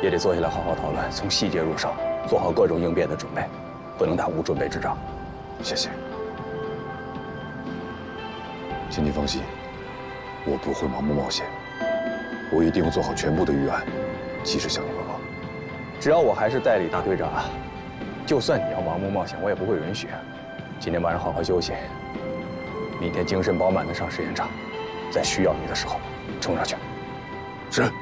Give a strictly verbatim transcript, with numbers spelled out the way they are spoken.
也得坐下来好好讨论，从细节入手，做好各种应变的准备，不能打无准备之仗。 谢谢，请你放心，我不会盲目冒险，我一定会做好全部的预案，及时向你报告。 只要我还是代理大队长，就算你要盲目冒险，我也不会允许。今天晚上好好休息，明天精神饱满的上试验场，在需要你的时候冲上去。 是。